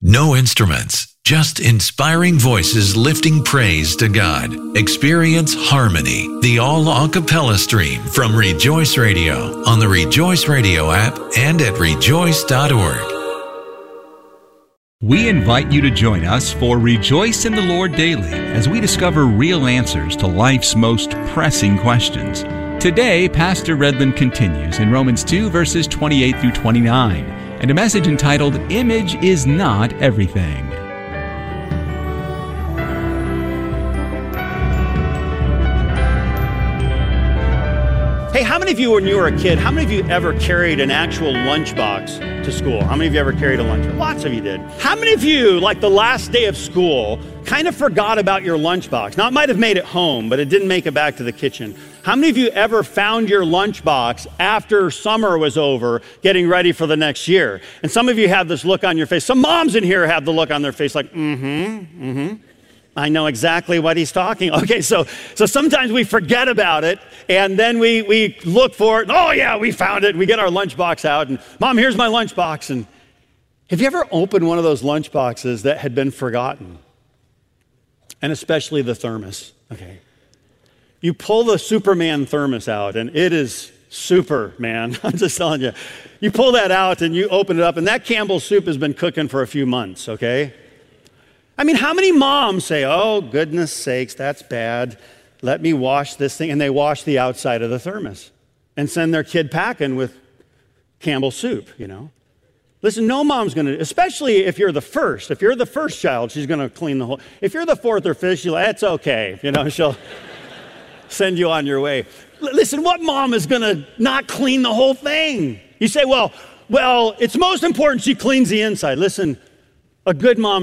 No instruments, just inspiring voices lifting praise to God. Experience Harmony, the all a cappella stream from Rejoice Radio on the Rejoice Radio app and at rejoice.org. We invite you to join us for Rejoice in the Lord Daily as we discover real answers to life's most pressing questions. Today, Pastor Redland continues in Romans 2, verses 28 through 29, and a message entitled, Image is Not Everything. Hey, how many of you, when you were a kid, how many of you ever carried an actual lunchbox to school? How many of you ever carried a lunchbox? Lots of you did. How many of you, like the last day of school, kind of forgot about your lunchbox? Now, it might have made it home, but it didn't make it back to the kitchen. How many of you ever found your lunchbox after summer was over, getting ready for the next year? And some of you have this look on your face. Some moms in here have the look on their face like, I know exactly what he's talking. Okay, so sometimes we forget about it, and then we look for it. Oh yeah, we found it. We get our lunchbox out, and Mom, here's my lunchbox. And have you ever opened one of those lunchboxes that had been forgotten? And especially the thermos. Okay, you pull the Superman thermos out, and it is Superman. I'm just telling you. You pull that out, and you open it up, and that Campbell's soup has been cooking for a few months. Okay. I mean, how many moms say, oh, goodness sakes, that's bad. Let me wash this thing. And they wash the outside of the thermos and send their kid packing with Campbell's soup, you know. Listen, no mom's going to, especially if you're the first. If you're the first child, she's going to clean the whole. If you're the fourth or fifth, it's okay. You know, she'll send you on your way. Listen, what mom is going to not clean the whole thing? You say, well, it's most important she cleans the inside. Listen, a good mom